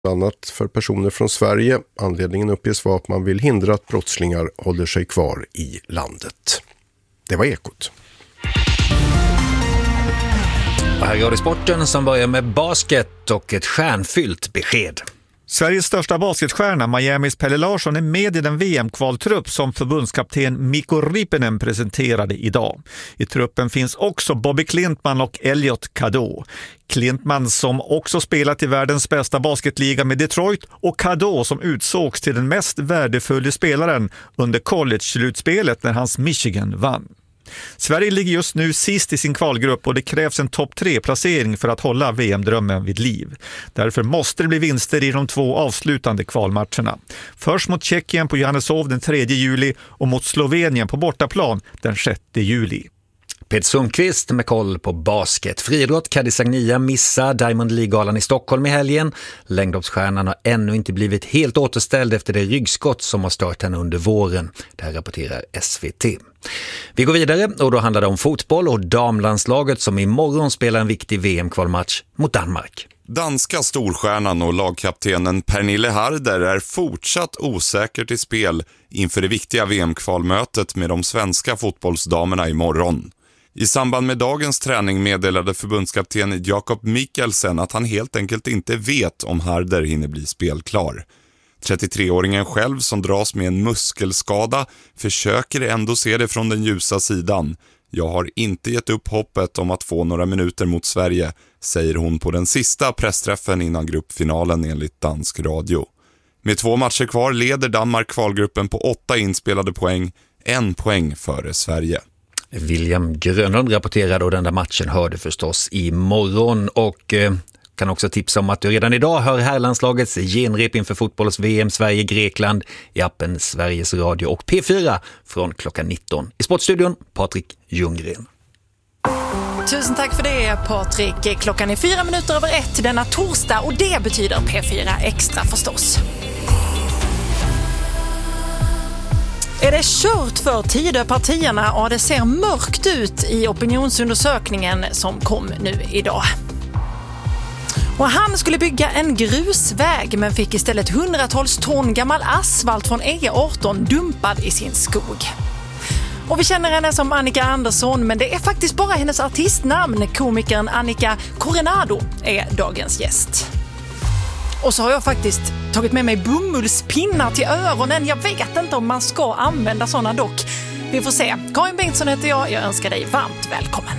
bland annat för personer från Sverige. Anledningen uppges vara att man vill hindra att brottslingar håller sig kvar i landet. Det var Ekot. Och här går det sporten som börjar med basket och ett stjärnfyllt besked. Sveriges största basketstjärna, Miamis Pelle Larsson, är med i den VM-kvaltrupp som förbundskapten Mikko Rippinen presenterade idag. I truppen finns också Bobby Klintman och Elliot Cadeau. Klintman som också spelat i världens bästa basketliga med Detroit och Cadeau som utsågs till den mest värdefulla spelaren under college-slutspelet när hans Michigan vann. Sverige ligger just nu sist i sin kvalgrupp och det krävs en topp 3-placering för att hålla VM-drömmen vid liv. Därför måste det bli vinster i de 2 avslutande kvalmatcherna. Först mot Tjeckien på Johanneshov den 3 juli och mot Slovenien på bortaplan den 6 juli. Peter Sundqvist med koll på basket. Friidrott, Cadiz Agnia missar Diamond League-galan i Stockholm i helgen. Längdhoppsstjärnan har ännu inte blivit helt återställd efter det ryggskott som har stört henne under våren. Det här rapporterar SVT. Vi går vidare och då handlar det om fotboll och damlandslaget som imorgon spelar en viktig VM-kvalmatch mot Danmark. Danska storstjärnan och lagkaptenen Pernille Harder är fortsatt osäkert i spel inför det viktiga VM-kvalmötet med de svenska fotbollsdamerna imorgon. I samband med dagens träning meddelade förbundskapten Jakob Mikkelsen att han helt enkelt inte vet om Harder hinner bli spelklar. 33-åringen själv som dras med en muskelskada försöker ändå se det från den ljusa sidan. Jag har inte gett upp hoppet om att få några minuter mot Sverige, säger hon på den sista pressträffen innan gruppfinalen enligt dansk radio. Med 2 matcher kvar leder Danmark kvalgruppen på 8 inspelade poäng, 1 poäng före Sverige. William Grönlund rapporterade och den där matchen hörde förstås imorgon och kan också tipsa om att du redan idag hör herrlandslagets genrep inför fotbolls VM Sverige-Grekland i appen Sveriges Radio och P4 från klockan 19. I Sportstudion, Patrik Ljunggren. Tusen tack för det, Patrik. Klockan är 1:04 denna torsdag och det betyder P4 Extra förstås. Är det kört för Tidöpartierna? Ja, det ser mörkt ut i opinionsundersökningen som kom nu idag. Och han skulle bygga en grusväg men fick istället hundratals ton gammal asfalt från E18 dumpad i sin skog. Och vi känner henne som Annika Andersson, men det är faktiskt bara hennes artistnamn. Komikern Annika Coronado är dagens gäst. Och så har jag faktiskt tagit med mig bomullspinnar till öronen. Jag vet inte om man ska använda sådana dock. Vi får se. Karin Bengtsson heter jag. Jag önskar dig varmt välkommen.